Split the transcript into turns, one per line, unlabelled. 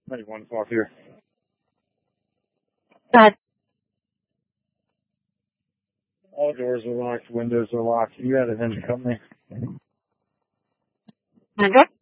Maybe 1 o'clock here.
Go ahead.
All doors are locked, windows are locked. You had it in the company.
Okay.